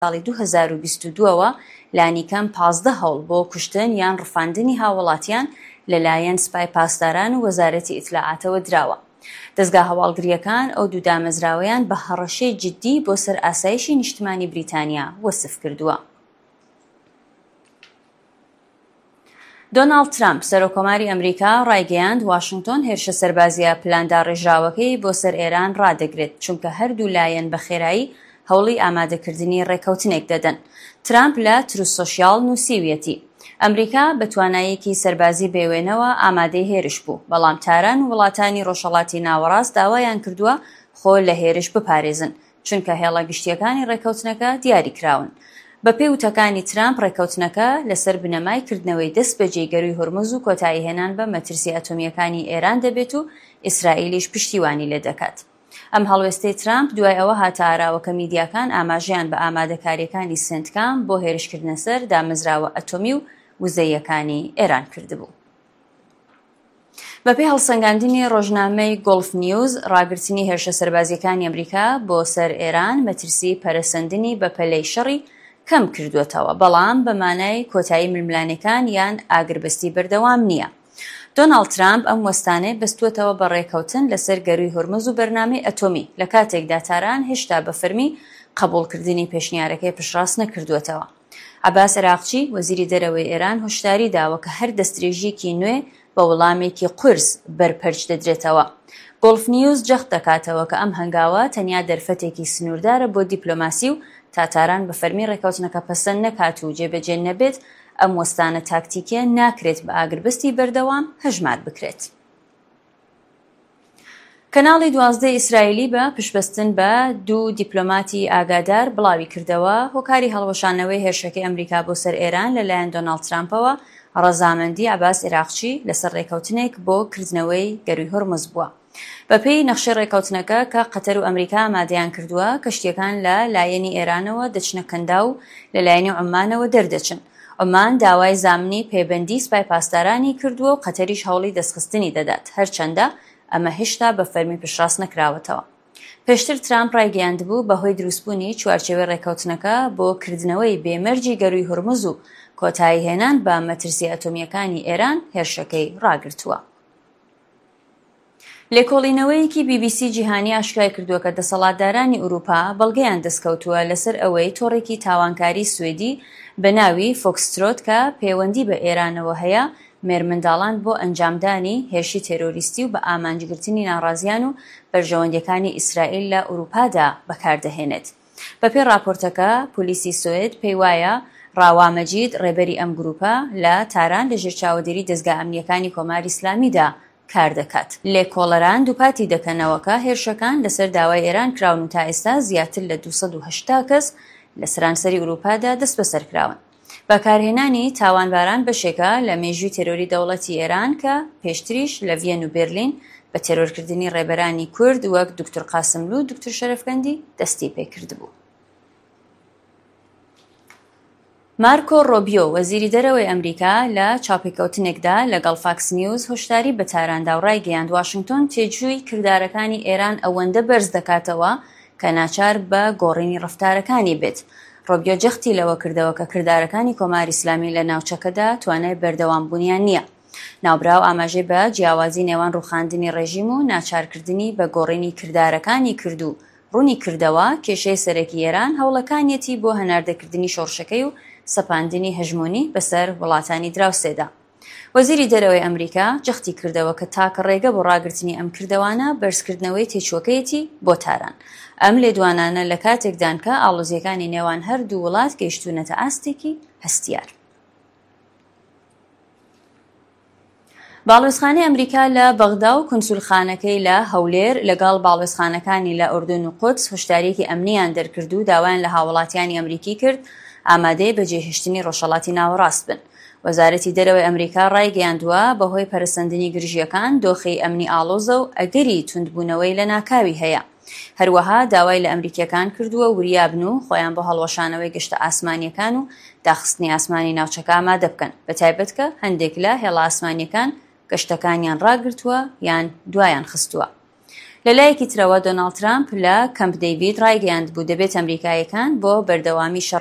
ساڵی 2022ەوە لانیکەم 15 هەوڵ بۆ کوشتن یان ڕفاندنی هاوڵاتیان لەلایەن سپای پاسداران و وەزارەتی ئیتلاعاتەوە دراوە. دەستگا هەواڵگریەکان ئەو دوو دامەزراوەیان بە هەڕەشەی جددی بۆ سەر ئاسایشی نیشتمانی بریتانیا وەسف کردووە. دۆناڵد ترامپ سەرۆکۆماری ئەمریکا ڕایگەیاند واشنگتۆن هێرشە سەربازیە پلاندا ڕێژراوەکەی بۆ سەر ئێران ڕادەگرێت چونکە هەردوو لایەن بە خێرایی هەوڵی ئامادەکردنی ڕێکەوتنێک دەدەن. ترامپ لە تروس سۆشیال نووسیویەتی ئەمریکا بە توانایەکی سەربازی بێوێنەوە ئامادەی هێرش بوو، بەڵام تاران و وڵاتانی ڕۆژهەڵاتی ناوەڕاست داوایان کردووە خۆ لە هێرش بپارێزن چونکە هێڵە گشتیەکانی ڕێکەوتنەکە دیاری کراون. بە پێی وتەکانی ترامپ ڕێکەوتنەکە لەسەر بنەمایکردنەوەی دەست بە جێگەروی هورمز و کۆتایی هێنان بە مەترسی ئەتۆمیەکانی ئێران دەبێت و ئیسرائیلیش پشتیوانی لێ دەکات. ئەم هەڵوێستەی ترامپ دوای ئەوە هاتە ئاراوەکە میدیاکان ئاماژەیان بە ئامادەکاریەکانی سنتکام بۆ هێرشکردنە سەر دامەزراوە ئەتۆمی و وزەیەکانی ئێران کردبوو. بەپێی هەڵسەنگاندنی ڕۆژنامەی گۆڵف نیوز، ڕاگررتنی هێرشە سەربازیەکانی ئەمریکا بۆ سەر ئێران مەترسی پەرەسەندنی بە پەلەی شەڕی کەم کردوێتەوە، بەڵام بەمانای کۆتایی ململانەکان یان ئاگربەستی بەردەوام نییە. دۆناڵد ترامپ ئەم وەستانەی بەستووەتەوە بە ڕێکەوتن لەسەر گەروی هورمز و بەرنامەی ئەتۆمی لە کاتێکدا تاران هێشتا بە فەرمی قبوڵکردنی پێشنیارەکەی پشتڕاست نەکردوێتەوە. عەباس عێراقچی وەزیری دەرەوەی ئێران هۆشداری داوە کە هەر دەستدرێژیەکی نوێ بە وەڵامێکی قورس بەرپەرچ دەدرێتەوە. گۆڵف نیوز جەخت دەکاتەوە کە ئەم هەنگاوە تەنیا دەرفەتێکی سنووردارە بۆ دیپلۆماسی و تاتاران بە فەرمی ڕێکەوتنەکە پەسەند نەکات و جێبەجێ نەبێت ئەم وەستانە تاکتیکیە ناکرێت بە ئاگربەستی بەردەوام هەژمار بکرێت. کەناڵی 12 ئیسرائیلی بە پشتبەستن بە دوو دیپلۆماتی ئاگادار بڵاوی کردەوە هۆکاری هەڵوەشانەوەی هێرشەکەی ئەمریکا بۆ سەر ئێران لەلایەن دۆناڵد ترامپەوە ڕەزامەندی عەباس عێراقچی لەسەر ڕێکەوتنێک بۆ کردنەوەی گەروی هورمز بووە. بەپێی نەخشەی ڕێکەوتنەکە کە قەتەر و ئەمریکا ئامادەیان کردووە کەشتیەکان لە لایەنی ئێرانەوە دەچنە کەندا و لە لایەنی عومانەوە دەردەچن. عومان داوای زامنی پەیوەندی سپای پاسدارانی کردووە و قەتەریش هەوڵی دەستخستنی دەدات، هەرچەندە ئەمە هێشتا بە فەرمی پشتڕاست نەکراوەتەوە. پێشتر ترامپ ڕایگەیاندبوو بەهۆی دروستبوونی چوارچێوەی ڕێکەوتنەکە بۆ کردنەوەی بێمەرجی گەروی هورمز و کۆتایی هێنان بە مەترسی ئەتۆمیەکانی ئێران هێرشەکەی ڕاگرتووە. لێکۆڵینەوەیەکی BBC جیهانی ئاشکرای کردووە کە دەسەڵاتدارانی ئوروپا بەڵگەیان دەستکەوتووە لەسەر ئەوەی تۆڕێکی تاوانکاری سوێدی بە ناوی فۆکسترۆت کە پەیوەندی بە ئێرانەوە هەیە مێرمنداڵان بۆ ئەنجامدانی هێرشی تێرۆریستی و بە ئامانجگرتنی ناڕازیان و بەرژەوەندەکانی ئیسرائیل لە ئوروپادا بەکاردەهێنێت. بەپێی راپۆرتەکە پۆلیسی سوێد پێی وایە ڕاوا مەجید ڕێبەری ئەم گروپە لە تاران لە ژێر چاوەدێری دەستگا ئەمنیەکانی کۆماری ئیسلامیدا کار دەکات. لێکۆڵەران دووپاتی دەکەنەوەکە هێرشەکان لەسەر داوای ئێران کراون و تا ئێستا زیاتر لە 280 کەس لە سەرانسەری ئوروپادا دەست بەسەر کراون. بەکارهێنانی تاوانباران بەشێکە لە مێژووی تێرۆری دەوڵەتی ئێران کە پێشتریش لە ڤێن و بێرلین بە تێرۆرکردنی ڕێبەرانی کورد وەک دکتۆر قاسملو و دکتۆر شەرەفکەندی دەستی پێکرد بوو. مارکۆ ڕۆبیۆ وەزیری دەرەوەی ئەمریکا لە چاپێکەوتنێکدا لەگەڵ فاکس نیوز هۆشداری بە تاراندا و ڕایگەیاند واشنگتۆن تێجووی کردارەکانی ئێران ئەوەندە بەرز دەکاتەوە کە ناچار بە گۆڕینی ڕەفتارەکانی بێت. ڕۆبیۆ جەختی لەوە کردەوە کە کردارەکانی کۆماری ئیسلامی لە ناوچەکەدا توانای بەردەوامبوونیان نییە. ناوبراو ئاماژەی بە جیاوازی نێوان ڕوخاندنی ڕێژیم و ناچارکردنی بە گۆڕینی کردارەکانی کرد و ڕوونی کردەوە کێشەی سەرەکی ئێران هەوڵەکانیەتی بۆ هەناردەکردنی شۆڕشەکەی و سەپاندنی هەژمۆنی بەسەر وڵاتانی دراوسێدا. وەزیری دەرەوەی ئەمریکا جەختی کردەوە کە تاکە ڕێگە بۆ ڕاگررتنی ئەم کردەوانە بەرزکردنەوەی تێچووەکەیەتی بۆ تاران. ئەم لێدوانانە لە کاتێکدان کە ئاڵۆزیەکانی نێوان هەردوو وڵات گەیشتوونەتە ئاستێکی هەستیار. باڵوێزخانەی ئەمریکا لە بەغدا و کونسولخانەکەی لە هەولێر لەگەڵ باڵوێزخانەکانی لە ئوردون و قودس هۆشدارێکی ئەمنیان دەرکرد و داوایان لە هاوڵاتیانی ئەمریکی کرد ئامادەی بەجێهێشتنی ڕۆژهەڵاتی ناوەڕاست بن. وەزارەتی دەرەوەی ئەمریکا ڕایگەیاندووە بەهۆی پەرەسەندنی گرژیەکان دۆخی ئەمنی ئاڵۆزە و ئەگەری توندبوونەوەی لە ناکاوی هەیە. هەروەها داوای لە ئەمریکیەکان کردووە وریابن و خۆیان بۆ هەڵوەشانەوەی گەشتە ئاسمانیەکان و داخستنی ئاسمانی ناوچەکە ئامادە بکەن، بەتایبەت کە هەندێک لە هێڵە ئاسمانیەکان گەشتەکانیان ڕاگرتووە یان دوایان خستووە. لەلایەکی ترەوە دۆناڵد ترامپ لە کەمپ دەیڤید ڕایگەیاند بوو دەبێت ئەمریکایەکان بۆ بەردەوامی